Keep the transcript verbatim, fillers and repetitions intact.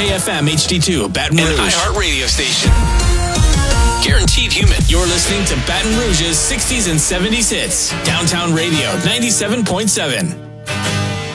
K F M H D two, Baton Rouge. An iHeart radio station. Guaranteed human. You're listening to Baton Rouge's sixties and seventies hits. Downtown Radio, ninety-seven point seven.